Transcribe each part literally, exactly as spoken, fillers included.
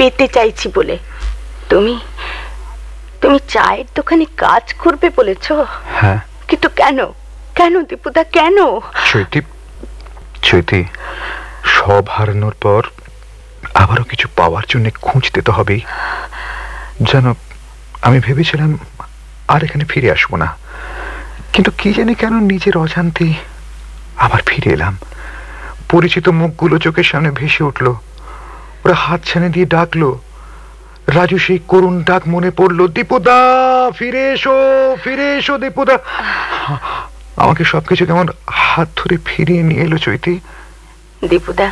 পেতে চাইছি বলে। তুমি তুমি চায়ের দোকানে কাজ করবে বলেছ? হ্যাঁ। কিন্তু কেন কেন দীপুদা, কেন? চৈতি, চৈতি, সব হারানোর পর আবারও কিছু পাওয়ার জন্য খুঁজতে তো হবেই। জানো, আমি ভেবেছিলাম আর এখানে ফিরে আসবো না, কিন্তু কি জানি কেন নিজের অজান্তে আবার ফিরে এলাম। পরিচিত মুখগুলো চোখের সামনে ভেসে উঠল। ওরা হাত ছানে দিয়ে ডাকলো। রাজু সেই করুণ ডাক মনে পড়লো, দীপুদা ফিরে এসো, ফিরে এসো দীপুদা। আমাকে সবকিছু কেমন হাত ধরে ফিরিয়ে নিয়ে এলো চৈতি। দীপুদা,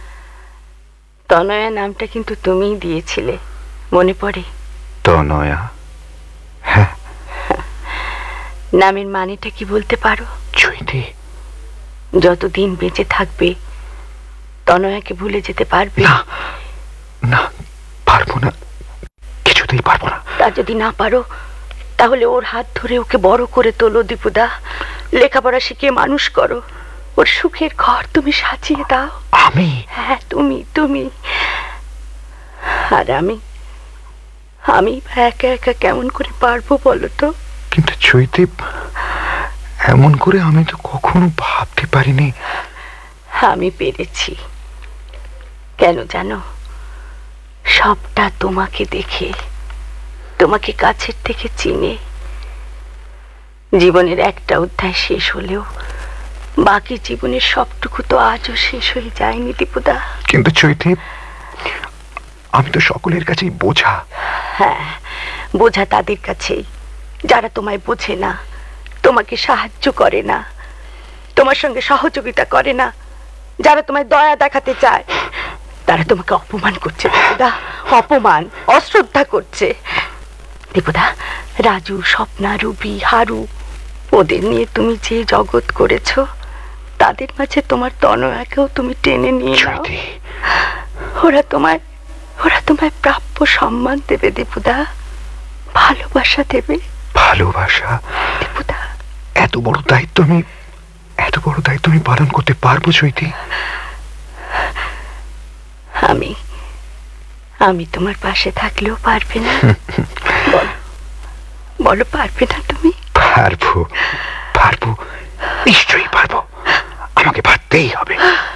তনয়া নামটা কিন্তু তুমিই দিয়েছিলে, মনে পড়ে? তনয়া? হ্যাঁ। নামের মানেটা কি বলতে পারো? চৈতি, যতদিন বেঁচে থাকবে তনয়াকে ভুলে যেতে পারবে? না না, পারবো না, কিছুতেই পারবো না। তা যদি না পারো তাহলে ওর হাত ধরে ওকে বড় করে তোলো দীপুদা, লেখাপড়া শিখিয়ে মানুষ করো, ওর সুখের ঘর তুমি সাজিয়ে দাও। আমি? হ্যাঁ, তুমি তুমি আর আমি আমি একা একা কেমন করে পারবো বলো তো? কিন্তু চৈতি, এমন করে আমি তো কখনো ভাবতে পারিনি। আমি পেরেছি। কেন জানো? সবটা তোমাকে দেখে, তোমাকে কাছের থেকে চিনে। জীবনের একটা অধ্যায় শেষ হলেও বাকি জীবনের সবটুকু তো আজও শেষ হয়ে যায়নি দীপুদা। কিন্তু চৈতি, আমি তো সকলের কাছেই বোঝা। হ্যাঁ, বোঝা তাদের কাছেই যারা তোমায় বোঝে না, তোমাকে সাহায্য করে না, তোমার সঙ্গে সহযোগিতা করে না, যারা তোমায় দয়া দেখাতে চায়। তারা তোমাকে অপমান করছে দীপুদা, অপমান, অশ্রদ্ধা করছে। দীপুদা, রাজু, স্বপ্না, রুবি, হারু, ওদের নিয়ে তুমি যে জগৎ করেছ, তাদের মাঝে তোমার তনয়াকেও তুমি টেনে নিয়ে নাও। ওরা তোমায় ওরা তোমায় প্রাপ্য সম্মান দেবে দীপুদা, ভালোবাসা দেবে। ভালোবাসা? দীপুদা, এত বড় দায়িত্ব আমি এত বড় দায়িত্ব আমি পালন করতে পারবো চৈতি? আমি আমি তোমার পাশে থাকলেও পারবে না? বলো বলো, পারবে না তুমি? পারবো, পারবো, নিশ্চয়ই পারবো। আমাকে পারতেই হবে।